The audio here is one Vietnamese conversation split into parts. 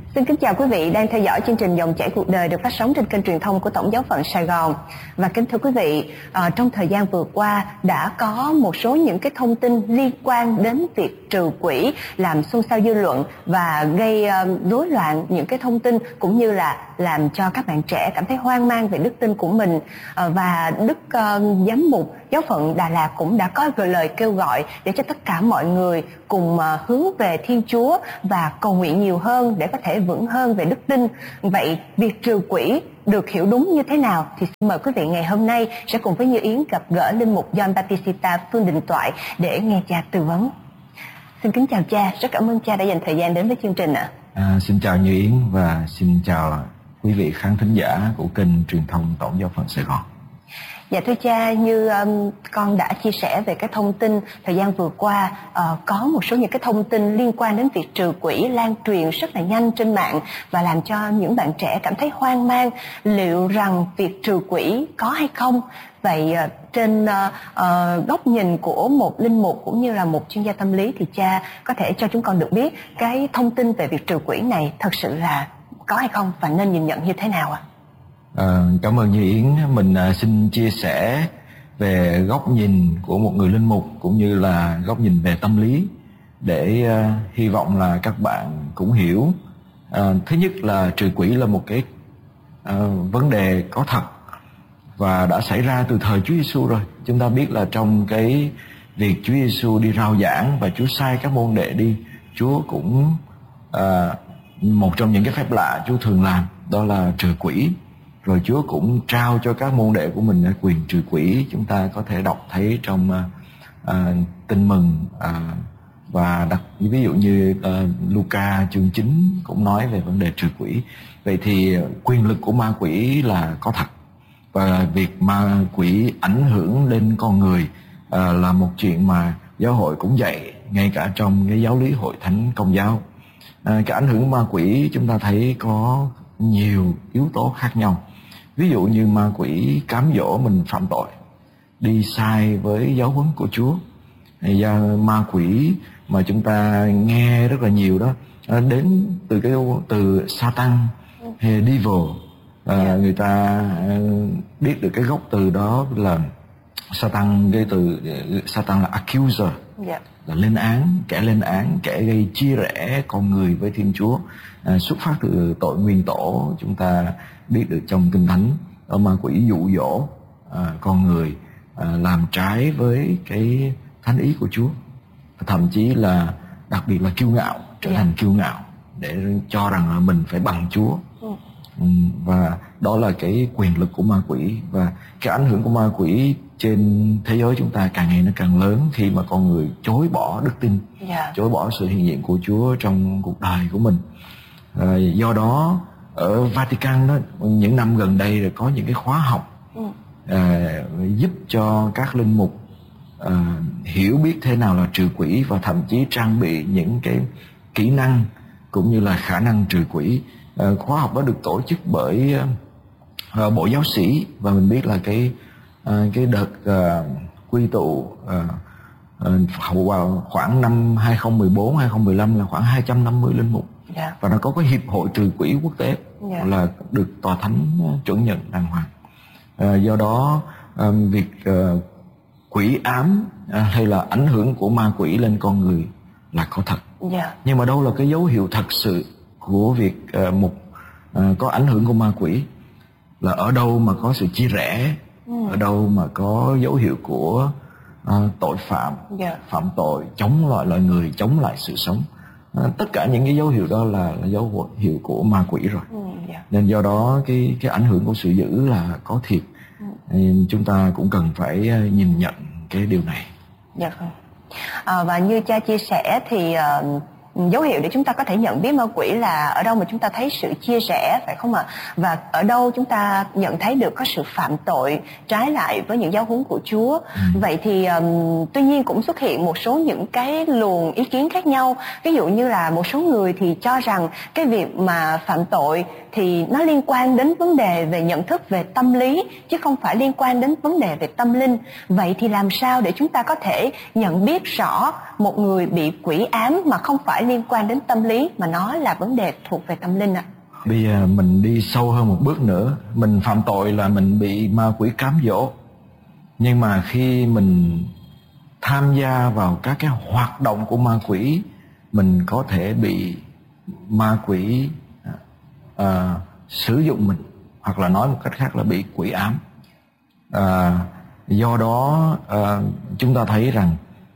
Xin kính chào quý vị đang theo dõi chương trình Dòng chảy cuộc đời được phát sóng trên kênh truyền thông của Tổng giáo phận Sài Gòn. Và kính thưa quý vị, trong thời gian vừa qua đã có một số những cái thông tin liên quan đến việc trừ quỹ làm xôn xao dư luận và gây rối loạn những cái thông tin, cũng như là làm cho các bạn trẻ cảm thấy hoang mang về đức tin của mình. Và Đức Giám mục Giáo phận Đà Lạt cũng đã có lời kêu gọi để cho tất cả mọi người cùng hướng về Thiên Chúa và cầu nguyện nhiều hơn để có thể vững hơn về đức tin. Vậy việc trừ quỹ được hiểu đúng như thế nào thì xin mời quý vị ngày hôm nay sẽ cùng với Như Yến gặp gỡ linh mục John Baptista Phương Đình Toại để nghe cha tư vấn. Xin kính chào cha, rất cảm ơn cha đã dành thời gian đến với chương trình ạ. Xin chào Như Yến và xin chào quý vị khán thính giả của kênh truyền thông Tổng giáo phận Sài Gòn. Dạ thưa cha, như con đã chia sẻ về cái thông tin thời gian vừa qua, có một số những cái thông tin liên quan đến việc trừ quỹ lan truyền rất là nhanh trên mạng và làm cho những bạn trẻ cảm thấy hoang mang liệu rằng việc trừ quỹ có hay không. Vậy trên góc nhìn của một linh mục cũng như là một chuyên gia tâm lý thì cha có thể cho chúng con được biết cái thông tin về việc trừ quỹ này thật sự là có hay không và nên nhìn nhận như thế nào ạ? Cảm ơn Như Yến. Mình xin chia sẻ về góc nhìn của một người linh mục cũng như là góc nhìn về tâm lý để hy vọng là các bạn cũng hiểu. Thứ nhất là trừ quỹ là một cái vấn đề có thật và đã xảy ra từ thời Chúa Giêsu rồi. Chúng ta biết là trong cái việc Chúa Giêsu đi rao giảng và Chúa sai các môn đệ đi, Chúa cũng một trong những cái phép lạ Chúa thường làm đó là trừ quỹ. Rồi Chúa cũng trao cho các môn đệ của mình quyền trừ quỹ. Chúng ta có thể đọc thấy trong Tin Mừng và ví dụ như Luca chương 9 cũng nói về vấn đề trừ quỹ. Vậy thì quyền lực của ma quỷ là có thật, và việc ma quỷ ảnh hưởng lên con người là một chuyện mà giáo hội cũng dạy, ngay cả trong cái giáo lý Hội Thánh Công giáo. Cái ảnh hưởng ma quỷ chúng ta thấy có nhiều yếu tố khác nhau. Ví dụ như ma quỷ cám dỗ mình phạm tội, đi sai với giáo huấn của Chúa. Ma quỷ mà chúng ta nghe rất là nhiều đó đến từ cái từ Satan hay devil. Người ta biết được cái gốc từ đó là Satan, cái từ Satan là accuser, là lên án, kẻ gây chia rẽ con người với Thiên Chúa, xuất phát từ tội nguyên tổ. Chúng ta biết được trong Kinh Thánh, ở ma quỷ dụ dỗ con người làm trái với cái thánh ý của Chúa, thậm chí là đặc biệt là kiêu ngạo, trở thành kiêu ngạo để cho rằng là mình phải bằng Chúa. Và đó là cái quyền lực của ma quỷ, và cái ảnh hưởng của ma quỷ trên thế giới chúng ta càng ngày nó càng lớn khi mà con người chối bỏ đức tin, chối bỏ sự hiện diện của Chúa trong cuộc đời của mình. Do đó ở Vatican đó, những năm gần đây là có những cái khóa học giúp cho các linh mục hiểu biết thế nào là trừ quỹ, và thậm chí trang bị những cái kỹ năng cũng như là khả năng trừ quỹ. Khóa học đó được tổ chức bởi Bộ Giáo sĩ, và mình biết là cái đợt quy tụ vào khoảng năm 2014, 2015 là khoảng 250 linh mục. Và nó có cái hiệp hội trừ quỹ quốc tế là được tòa thánh chuẩn nhận đàng hoàng. Do đó việc quỷ ám hay là ảnh hưởng của ma quỷ lên con người là có thật. Nhưng mà đâu là cái dấu hiệu thật sự của việc có ảnh hưởng của ma quỷ? Là ở đâu mà có sự chia rẽ, ở đâu mà có dấu hiệu của tội phạm, phạm tội, chống lại loài người, chống lại sự sống. Tất cả những cái dấu hiệu đó là dấu hiệu của ma quỷ rồi. Nên do đó cái ảnh hưởng của sự dữ là có thiệt. Chúng ta cũng cần phải nhìn nhận cái điều này. Và như cha chia sẻ thì dấu hiệu để chúng ta có thể nhận biết ma quỷ là ở đâu mà chúng ta thấy sự chia rẽ, phải không ạ? Và ở đâu chúng ta nhận thấy được có sự phạm tội trái lại với những giáo huấn của Chúa. Vậy thì tuy nhiên cũng xuất hiện một số những cái luồng ý kiến khác nhau. Ví dụ như là một số người thì cho rằng cái việc mà phạm tội thì nó liên quan đến vấn đề về nhận thức, về tâm lý, chứ không phải liên quan đến vấn đề về tâm linh. Vậy thì làm sao để chúng ta có thể nhận biết rõ một người bị quỷ ám mà không phải liên quan đến tâm lý mà nó là vấn đề thuộc về tâm linh ạ? Bây giờ mình đi sâu hơn một bước nữa. Mình phạm tội là mình bị ma quỷ cám dỗ. Nhưng mà khi mình tham gia vào các cái hoạt động của ma quỷ, mình có thể bị ma quỷ sử dụng mình, hoặc là nói một cách khác là bị quỷ ám. Do đó chúng ta thấy rằng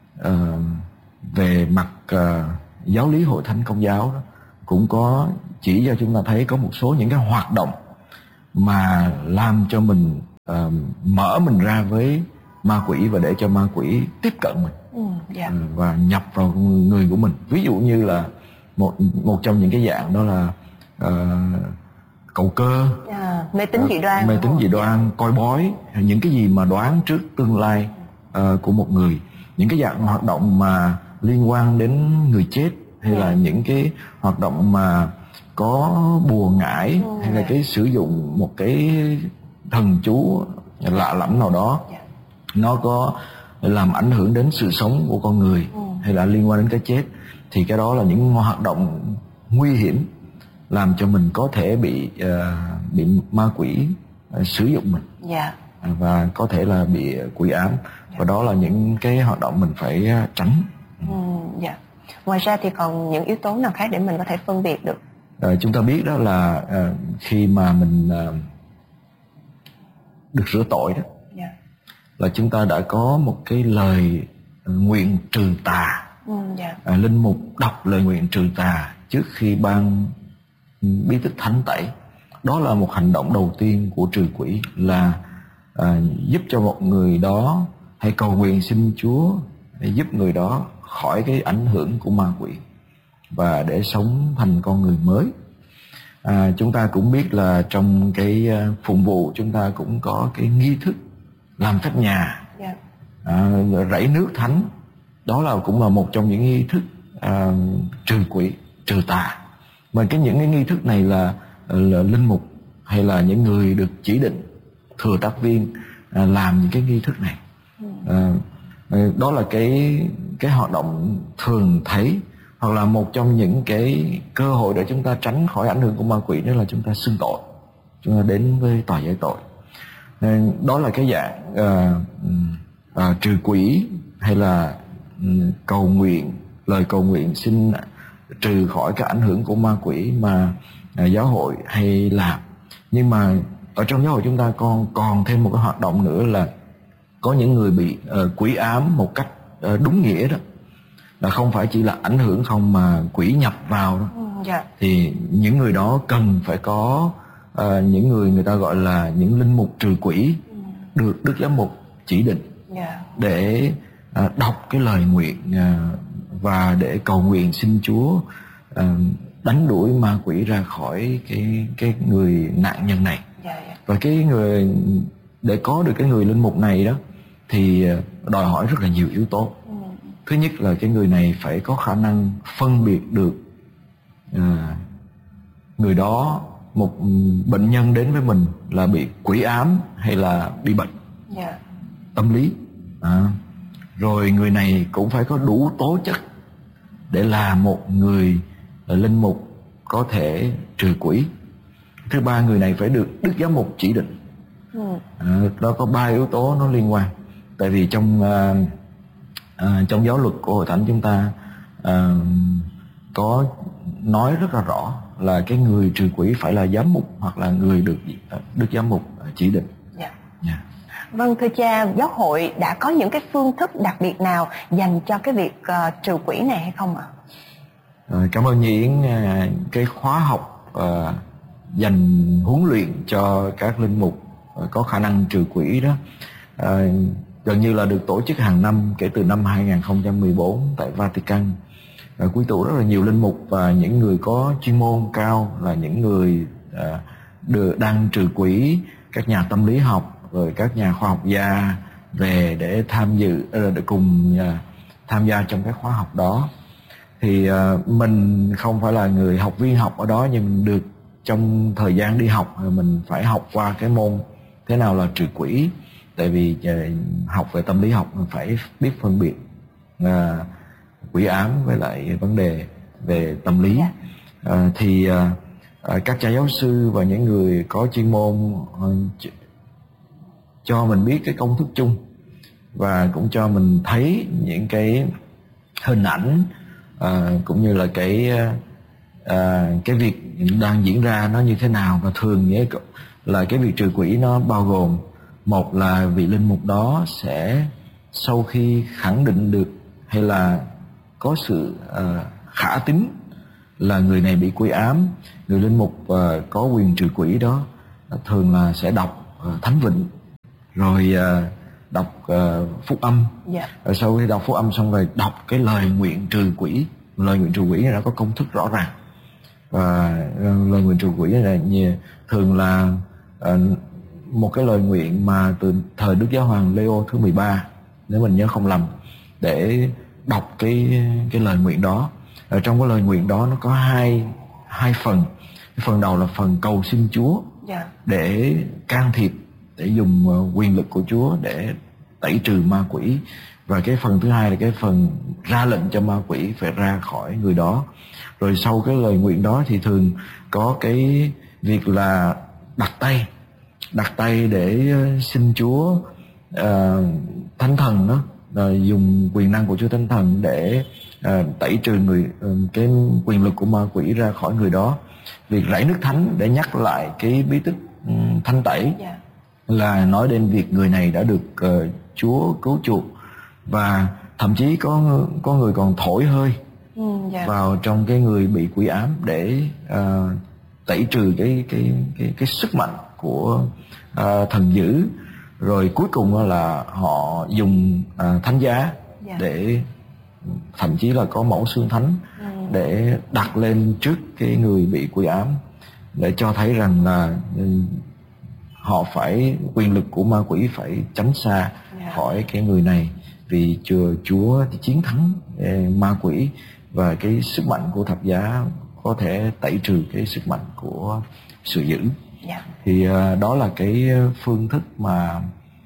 về mặt giáo lý Hội Thánh Công giáo đó, cũng có chỉ cho chúng ta thấy có một số những cái hoạt động mà làm cho mình mở mình ra với ma quỷ và để cho ma quỷ tiếp cận mình và nhập vào người của mình. Ví dụ như là một trong những cái dạng đó là cầu cơ, mê tín dị đoan, coi bói, những cái gì mà đoán trước tương lai của một người, những cái dạng hoạt động mà liên quan đến người chết, hay là những cái hoạt động mà có bùa ngải, hay là cái sử dụng một cái thần chú lạ lẫm nào đó, nó có làm ảnh hưởng đến sự sống của con người, hay là liên quan đến cái chết, thì cái đó là những hoạt động nguy hiểm làm cho mình có thể bị ma quỷ sử dụng mình, và có thể là bị quỷ ám, và đó là những cái hoạt động mình phải tránh. Ngoài ra thì còn những yếu tố nào khác để mình có thể phân biệt được? Chúng ta biết đó là khi mà mình được rửa tội đó, là chúng ta đã có một cái lời nguyện trừ tà. Linh mục đọc lời nguyện trừ tà trước khi ban bí tích thánh tẩy. Đó là một hành động đầu tiên của trừ quỷ, là giúp cho một người đó, hay cầu nguyện xin Chúa để giúp người đó khỏi cái ảnh hưởng của ma quỷ và để sống thành con người mới. Chúng ta cũng biết là trong cái phụng vụ chúng ta cũng có cái nghi thức làm phép nhà, rảy nước thánh. Đó là cũng là một trong những nghi thức trừ quỷ, trừ tà. Mà những cái nghi thức này là linh mục hay là những người được chỉ định thừa tác viên làm những cái nghi thức này. Đó là cái hoạt động thường thấy, hoặc là một trong những cái cơ hội để chúng ta tránh khỏi ảnh hưởng của ma quỷ, đó là chúng ta xưng tội, chúng ta đến với tòa giải tội. Đó là cái dạng trừ quỷ, hay là cầu nguyện, lời cầu nguyện xin trừ khỏi cái ảnh hưởng của ma quỷ mà giáo hội hay làm. Nhưng mà ở trong giáo hội chúng ta còn thêm một cái hoạt động nữa, là có những người bị quỷ ám một cách đúng nghĩa đó, là không phải chỉ là ảnh hưởng không mà quỷ nhập vào đó. Thì những người đó cần phải có những người ta gọi là những linh mục trừ quỷ được Đức Giám mục chỉ định để đọc cái lời nguyện và để cầu nguyện xin Chúa đánh đuổi ma quỷ ra khỏi cái người nạn nhân này. Và cái người, để có được cái người linh mục này đó, thì đòi hỏi rất là nhiều yếu tố. Thứ nhất là cái người này phải có khả năng phân biệt được người đó, một bệnh nhân đến với mình là bị quỷ ám hay là bị bệnh tâm lý. Rồi người này cũng phải có đủ tố chất để là một người linh mục có thể trừ quỷ. Thứ ba, người này phải được Đức Giám mục chỉ định. Đó có 3 yếu tố nó liên quan. Tại vì trong giáo luật của Hội Thánh chúng ta có nói rất là rõ là cái người trừ quỷ phải là giám mục hoặc là người được Đức Giám mục chỉ định. Vâng, thưa cha, giáo hội đã có những cái phương thức đặc biệt nào dành cho cái việc trừ quỷ này hay không ạ? Cảm ơn Nhi Yến. Cái khóa học dành huấn luyện cho các linh mục có khả năng trừ quỷ đó gần như là được tổ chức hàng năm kể từ năm 2014 tại Vatican. Quy tụ rất là nhiều linh mục và những người có chuyên môn cao, là những người đang trừ quỷ, các nhà tâm lý học, rồi các nhà khoa học gia về để tham dự, để cùng tham gia trong cái khóa học đó. Thì mình không phải là người học viên học ở đó, nhưng được trong thời gian đi học mình phải học qua cái môn thế nào là trừ quỷ. Tại vì học về tâm lý học mình phải biết phân biệt quỷ ám với lại vấn đề về tâm lý. Thì các cha giáo sư và những người có chuyên môn cho mình biết cái công thức chung, và cũng cho mình thấy những cái hình ảnh cũng như là cái việc đang diễn ra nó như thế nào. Và thường nghĩa là cái việc trừ quỷ nó bao gồm, một là vị linh mục đó sẽ sau khi khẳng định được hay là có sự khả tín là người này bị quỷ ám, người linh mục có quyền trừ quỷ đó thường là sẽ đọc thánh vịnh, rồi đọc phúc âm. Rồi sau khi đọc phúc âm xong rồi đọc cái lời nguyện trừ quỷ. Lời nguyện trừ quỷ này nó có công thức rõ ràng, và lời nguyện trừ quỷ này thường là một cái lời nguyện mà từ thời Đức Giáo Hoàng Leo thứ 13, nếu mình nhớ không lầm, để đọc cái lời nguyện đó. Ở trong cái lời nguyện đó nó có hai phần. Cái phần đầu là phần cầu xin Chúa để can thiệp, để dùng quyền lực của Chúa để tẩy trừ ma quỷ. Và cái phần thứ hai là cái phần ra lệnh cho ma quỷ phải ra khỏi người đó. Rồi sau cái lời nguyện đó thì thường có cái việc là đặt tay để xin Chúa Thánh Thần đó, dùng quyền năng của Chúa Thánh Thần để tẩy trừ cái quyền lực của ma quỷ ra khỏi người đó. Việc rải nước thánh để nhắc lại cái bí tích thanh tẩy là nói đến việc người này đã được Chúa cứu chuộc, và thậm chí có người còn thổi hơi vào trong cái người bị quỷ ám để tẩy trừ cái sức mạnh của thần dữ. Rồi cuối cùng là họ dùng thánh giá để thậm chí là có mẫu xương thánh để đặt lên trước cái người bị quỷ ám, để cho thấy rằng là họ phải, quyền lực của ma quỷ phải tránh xa khỏi cái người này, vì Chúa thì chiến thắng ma quỷ, và cái sức mạnh của thập giá có thể tẩy trừ cái sức mạnh của sự dữ. Thì đó là cái phương thức mà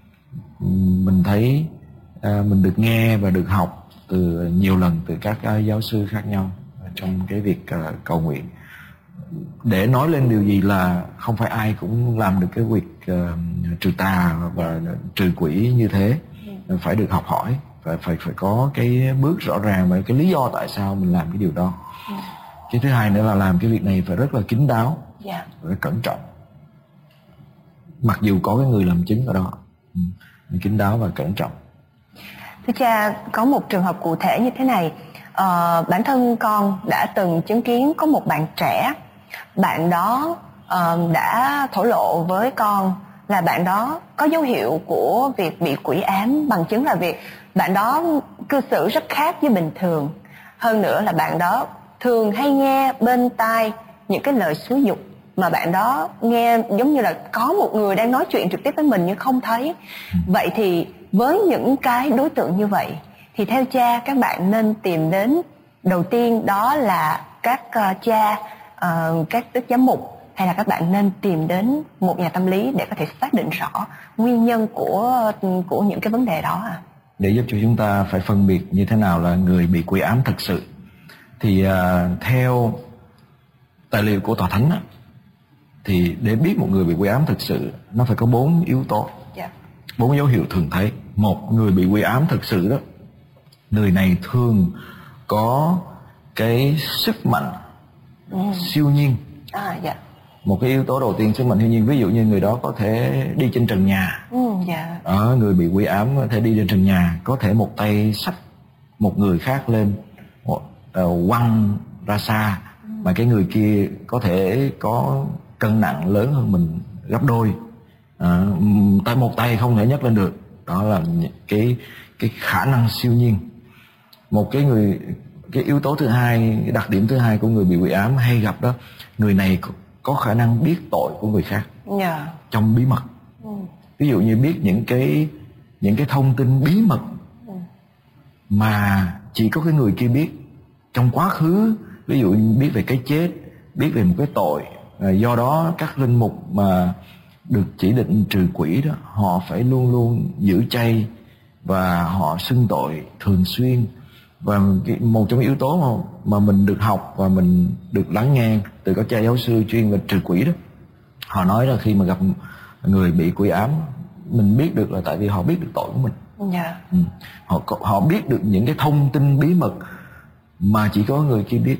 mình thấy mình được nghe và được học từ nhiều lần từ các giáo sư khác nhau trong cái việc cầu nguyện. Để nói lên điều gì là không phải ai cũng làm được cái việc trừ tà và trừ quỷ như thế, phải được học hỏi, phải có cái bước rõ ràng và cái lý do tại sao mình làm cái điều đó. Cái thứ hai nữa là làm cái việc này phải rất là kín đáo, phải cẩn trọng, mặc dù có cái người làm chứng ở đó. Kín đáo và cẩn trọng. Thưa cha, có một trường hợp cụ thể như thế này. Bản thân con đã từng chứng kiến có một bạn trẻ, bạn đó đã thổ lộ với con là bạn đó có dấu hiệu của việc bị quỷ ám, bằng chứng là việc bạn đó cư xử rất khác với bình thường. Hơn nữa là bạn đó thường hay nghe bên tai những cái lời xúi giục mà bạn đó nghe giống như là có một người đang nói chuyện trực tiếp với mình nhưng không thấy. Vậy thì với những cái đối tượng như vậy thì theo cha, các bạn nên tìm đến đầu tiên đó là các cha, các đức giám mục, hay là các bạn nên tìm đến một nhà tâm lý để có thể xác định rõ nguyên nhân của những cái vấn đề đó Để giúp cho chúng ta phải phân biệt như thế nào là người bị quỷ ám thật sự, thì theo tài liệu của Tòa Thánh thì để biết một người bị quỷ ám thực sự nó phải có 4 yếu tố, 4 dấu hiệu thường thấy. Một, người bị quỷ ám thực sự đó, người này thường có cái sức mạnh siêu nhiên. Một cái yếu tố đầu tiên, sức mạnh siêu nhiên. Ví dụ như người đó có thể đi trên trần nhà. Người bị quỷ ám có thể đi trên trần nhà, có thể một tay xách một người khác lên, quăng ra xa, mà cái người kia có thể có cân nặng lớn hơn mình gấp đôi, một tay không thể nhấc lên được. Đó là cái khả năng siêu nhiên. Cái yếu tố thứ hai, cái đặc điểm thứ hai của người bị quỷ ám hay gặp đó, người này có khả năng biết tội của người khác trong bí mật. Ví dụ như biết những cái thông tin bí mật mà chỉ có cái người kia biết trong quá khứ. Ví dụ như biết về cái chết, biết về một cái tội. Do đó các linh mục mà được chỉ định trừ quỷ đó, họ phải luôn luôn giữ chay và họ xưng tội thường xuyên Và một trong yếu tố mà mình được học và mình được lắng nghe từ các cha giáo sư chuyên về trừ quỷ đó, họ nói là khi mà gặp người bị quỷ ám, mình biết được là tại vì họ biết được tội của mình. Họ biết được những cái thông tin bí mật mà chỉ có người kia biết.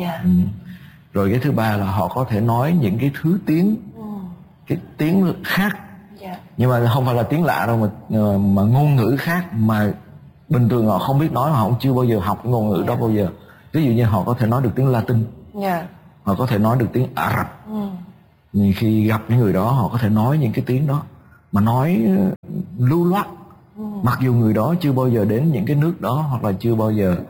Rồi cái thứ ba là họ có thể nói những cái thứ tiếng, cái tiếng khác, nhưng mà không phải là tiếng lạ đâu, mà ngôn ngữ khác mà bình thường họ không biết nói, họ cũng chưa bao giờ học cái ngôn ngữ đó bao giờ. Ví dụ như họ có thể nói được tiếng Latin, họ có thể nói được tiếng Ả Rập. Nhưng khi gặp những người đó, họ có thể nói những cái tiếng đó mà nói lưu loát, mặc dù người đó chưa bao giờ đến những cái nước đó, hoặc là chưa bao giờ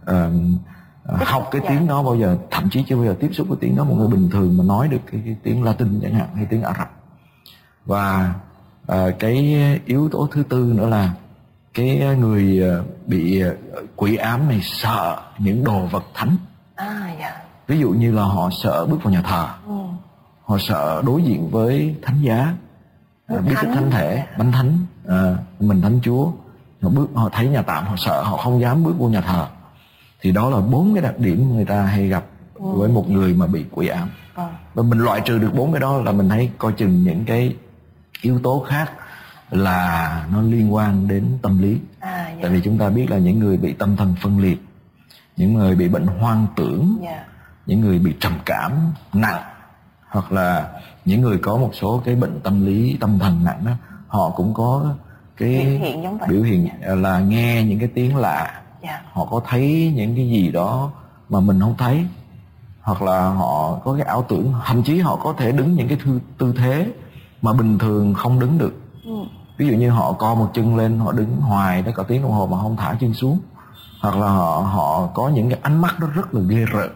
học cái tiếng đó bao giờ, thậm chí chưa bao giờ tiếp xúc với tiếng đó. Một người bình thường mà nói được cái tiếng Latin chẳng hạn, hay tiếng Ả Rập. Và cái yếu tố thứ tư nữa là cái người bị quỷ ám này sợ những đồ vật thánh. Ví dụ như là họ sợ bước vào nhà thờ, họ sợ đối diện với thánh giá, bí tích thánh thể, bánh thánh, mình thánh Chúa. Họ thấy nhà tạm họ sợ, họ không dám bước vô nhà thờ. Thì đó là 4 cái đặc điểm người ta hay gặp với một người mà bị quỷ ám. Và mình loại trừ được 4 cái đó là mình thấy coi chừng những cái yếu tố khác là nó liên quan đến tâm lý. Tại vì chúng ta biết là những người bị tâm thần phân liệt, những người bị bệnh hoang tưởng, những người bị trầm cảm nặng, hoặc là những người có một số cái bệnh tâm lý, tâm thần nặng đó, họ cũng có cái biểu hiện là nghe những cái tiếng lạ. Họ có thấy những cái gì đó mà mình không thấy, hoặc là họ có cái ảo tưởng, thậm chí họ có thể đứng những cái tư thế mà bình thường không đứng được. Ví dụ như họ co một chân lên, họ đứng hoài tới cả tiếng đồng hồ mà không thả chân xuống, hoặc là họ có những cái ánh mắt đó rất là ghê rợn,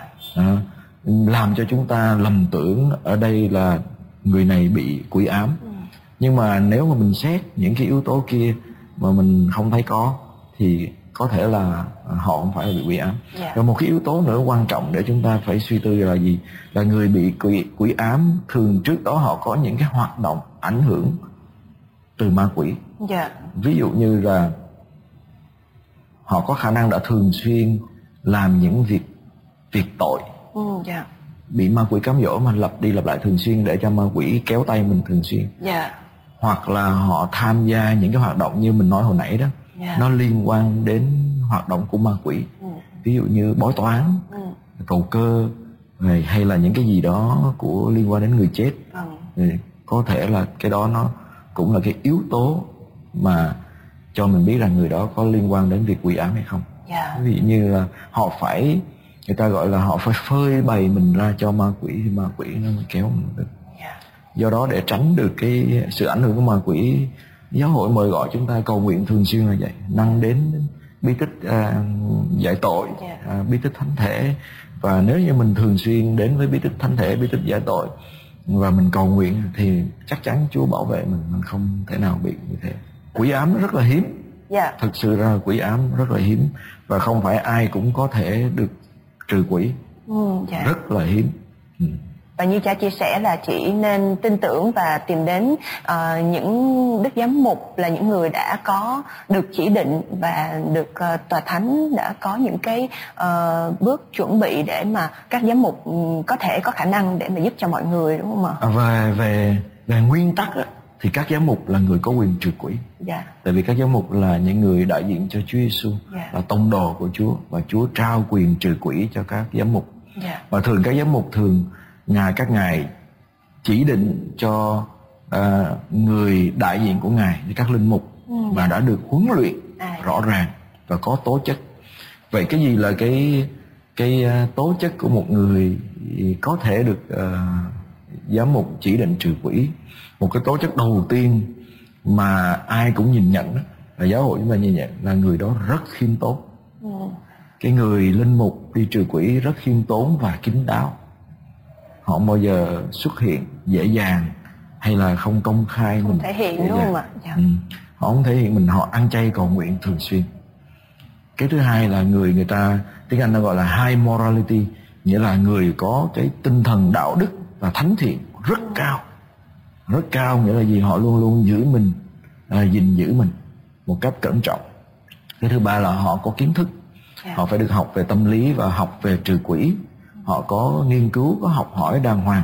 làm cho chúng ta lầm tưởng ở đây là người này bị quỷ ám. Nhưng mà nếu mà mình xét những cái yếu tố kia mà mình không thấy có, thì có thể là họ không phải là bị quỷ ám. Và một cái yếu tố nữa quan trọng để chúng ta phải suy tư là gì? Là người bị quỷ ám thường trước đó họ có những cái hoạt động ảnh hưởng từ ma quỷ. Ví dụ như là họ có khả năng đã thường xuyên làm những việc tội, bị ma quỷ cám dỗ mà lặp đi lặp lại thường xuyên để cho ma quỷ kéo tay mình thường xuyên. Hoặc là họ tham gia những cái hoạt động như mình nói hồi nãy đó, nó liên quan đến hoạt động của ma quỷ. Ví dụ như bói toán, cầu cơ, hay là những cái gì đó liên quan đến người chết. Có thể là cái đó nó cũng là cái yếu tố mà cho mình biết rằng người đó có liên quan đến việc quỷ ám hay không. Ví dụ như là người ta gọi là họ phải phơi bày mình ra cho ma quỷ, thì ma quỷ nó mới kéo mình được. Do đó để tránh được cái sự ảnh hưởng của ma quỷ, giáo hội mời gọi chúng ta cầu nguyện thường xuyên là vậy, năng đến bí tích giải tội, bí tích thánh thể. Và nếu như mình thường xuyên đến với bí tích thánh thể, bí tích giải tội và mình cầu nguyện thì chắc chắn Chúa bảo vệ mình không thể nào bị như thế. Quỷ ám nó rất là hiếm. Thực sự ra quỷ ám rất là hiếm, và không phải ai cũng có thể được trừ quỷ. Rất là hiếm. Và như cha chia sẻ là chỉ nên tin tưởng và tìm đến những đức giám mục, là những người đã có được chỉ định và được tòa thánh đã có những cái bước chuẩn bị để mà các giám mục có thể có khả năng để mà giúp cho mọi người, đúng không ạ? Về nguyên tắc á, thì các giám mục là người có quyền trừ quỷ. Tại vì các giám mục là những người đại diện cho Chúa Giêsu, là tông đồ của Chúa, và Chúa trao quyền trừ quỷ cho các giám mục. Và thường các giám mục các ngài chỉ định cho người đại diện của ngài, các linh mục mà đã được huấn luyện rõ ràng và có tố chất. Vậy cái gì là cái tố chất của một người có thể được giám mục chỉ định trừ quỷ? Một cái tố chất đầu tiên mà ai cũng nhìn nhận đó, là giáo hội chúng ta nhìn nhận là người đó rất khiêm tốn. Cái người linh mục đi trừ quỷ rất khiêm tốn và kín đáo. Họ không bao giờ xuất hiện dễ dàng hay là không công khai không mình thể hiện, đúng không ạ? Họ không thể hiện mình, họ ăn chay cầu nguyện thường xuyên. Cái thứ hai là người ta tiếng Anh nó gọi là high morality, nghĩa là người có cái tinh thần đạo đức và thánh thiện rất cao. Rất cao nghĩa là gì? Họ luôn luôn giữ mình, gìn giữ mình một cách cẩn trọng. Cái thứ ba là họ có kiến thức. Họ phải được học về tâm lý và học về trừ quỷ. Họ có nghiên cứu, có học hỏi đàng hoàng.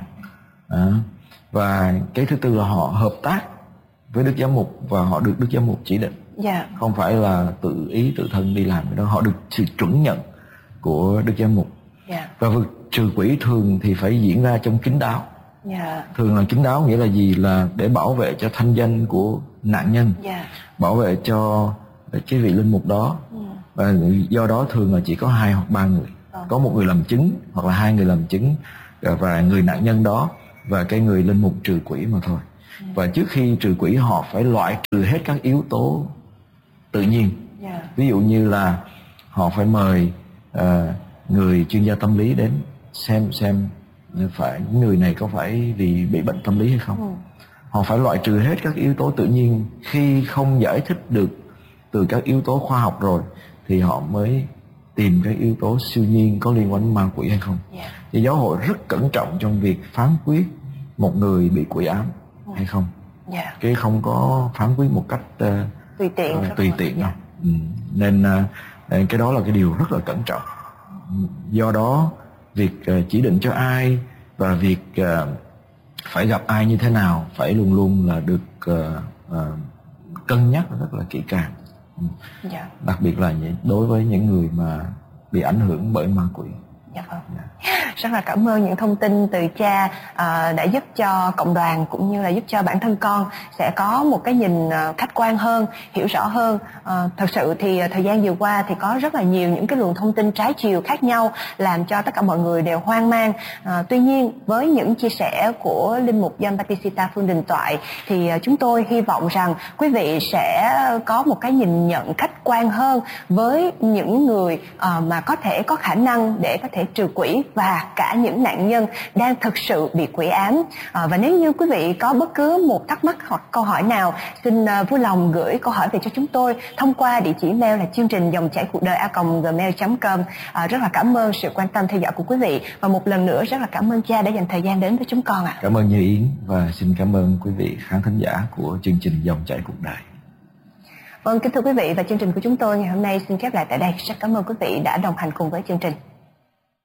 Và cái thứ tư là họ hợp tác với Đức Giám mục và họ được Đức Giám mục chỉ định. Không phải là tự ý tự thân đi làm cái đó, họ được sự chuẩn nhận của Đức Giám mục. Và việc trừ quỷ thường thì phải diễn ra trong kín đáo. Thường là kín đáo nghĩa là gì? Là để bảo vệ cho thanh danh của nạn nhân, bảo vệ cho cái vị linh mục đó. Và do đó thường là chỉ có 2 hoặc 3 người, có một người làm chứng hoặc là 2 người làm chứng, và người nạn nhân đó và cái người linh mục trừ quỷ mà thôi. Và trước khi trừ quỷ họ phải loại trừ hết các yếu tố tự nhiên. Ví dụ như là họ phải mời người chuyên gia tâm lý đến xem phải người này có phải vì bị bệnh tâm lý hay không. Họ phải loại trừ hết các yếu tố tự nhiên. Khi không giải thích được từ các yếu tố khoa học rồi thì họ mới tìm các yếu tố siêu nhiên có liên quan đến ma quỷ hay không. Thì giáo hội rất cẩn trọng trong việc phán quyết một người bị quỷ ám hay không. Cái không có phán quyết một cách tùy tiện đâu. Nên cái đó là cái điều rất là cẩn trọng. Do đó việc chỉ định cho ai và việc phải gặp ai như thế nào phải luôn luôn là được cân nhắc rất là kỹ càng. Đặc biệt là đối với những người mà bị ảnh hưởng bởi ma quỷ. Rất là cảm ơn những thông tin từ cha đã giúp cho cộng đoàn cũng như là giúp cho bản thân con sẽ có một cái nhìn khách quan hơn, hiểu rõ hơn. Thật sự thì thời gian vừa qua thì có rất là nhiều những cái luồng thông tin trái chiều khác nhau làm cho tất cả mọi người đều hoang mang. Tuy nhiên với những chia sẻ của Linh mục Gioan Battista Phương Đình Toại thì chúng tôi hy vọng rằng quý vị sẽ có một cái nhìn nhận khách quan hơn với những người mà có thể có khả năng để có thể trừ quỷ và cả những nạn nhân đang thực sự bị quỷ ám. Và nếu như quý vị có bất cứ một thắc mắc hoặc câu hỏi nào, xin vui lòng gửi câu hỏi về cho chúng tôi thông qua địa chỉ mail là chương trình dòng chảy cuộc đời @gmail.com. Rất là cảm ơn sự quan tâm theo dõi của quý vị và một lần nữa rất là cảm ơn cha đã dành thời gian đến với chúng con ạ. Cảm ơn Như Yến và xin cảm ơn quý vị khán thính giả của chương trình dòng chảy cuộc đời. Vâng, kính thưa quý vị, và chương trình của chúng tôi ngày hôm nay xin khép lại tại đây. Rất cảm ơn quý vị đã đồng hành cùng với chương trình.